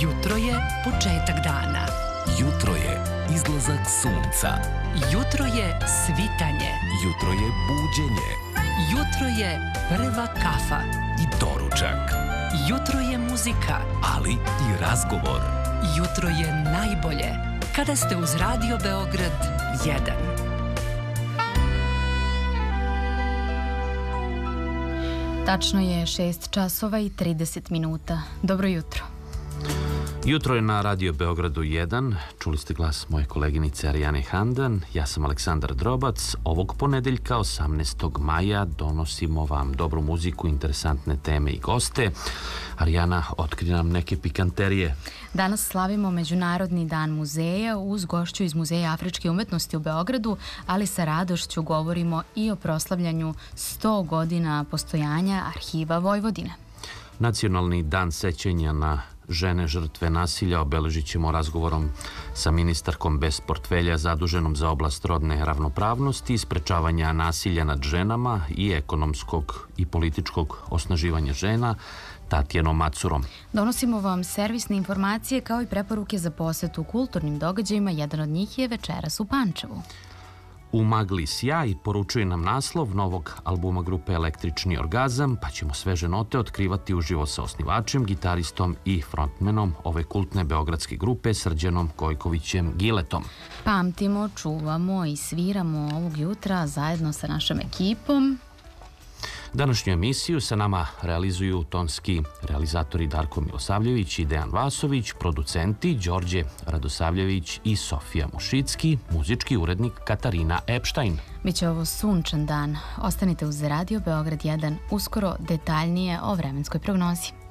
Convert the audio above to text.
Jutro je početak dana. Jutro je izlazak sunca. Jutro je svitanje. Jutro je buđenje. Jutro je prva kafa. I doručak. Jutro je muzika. Ali i razgovor. Jutro je najbolje kada ste uz Radio Beograd 1. Tačno je 6 časova i 30 minuta. Dobro jutro. Jutro je na Radio Beogradu 1. Čuli ste glas moje koleginice Arijane Handan. Ja sam Aleksandar Drobac. Ovog ponedeljka, 18. maja, donosimo vam dobru muziku, interesantne teme i goste. Arijana, otkri nam neke pikanterije. Danas slavimo Međunarodni dan muzeja uz gošću iz Muzeja afričke umetnosti u Beogradu, ali sa radošću govorimo i o proslavljanju 100 godina postojanja Arhiva Vojvodine. Nacionalni dan sećanja na žene žrtve nasilja obeležit ćemo razgovorom sa ministarkom bez portfelja zaduženom za oblast rodne ravnopravnosti, sprečavanja nasilja nad ženama i ekonomskog i političkog osnaživanja žena, Tatjanom Macurom. Donosimo vam servisne informacije kao i preporuke za posetu kulturnim događajima. Jedan od njih je večeras u Pančevu. U magli sjaj poručuje nam naslov novog albuma grupe Električni orgazam, pa ćemo sveže note otkrivati uživo sa osnivačem, gitaristom i frontmenom ove kultne beogradske grupe Srđanom Gojkovićem Giletom. Pamtimo, čuvamo i sviramo ovog jutra zajedno sa našom ekipom. Današnju emisiju sa nama realizuju tonski realizatori Darko Milosavljević i Dejan Vasović, producenti Đorđe Radosavljević i Sofija Mušicki, muzički urednik Katarina Epštajn. Biće ovo sunčan dan. Ostanite uz Radio Beograd 1, uskoro detaljnije o vremenskoj prognozi.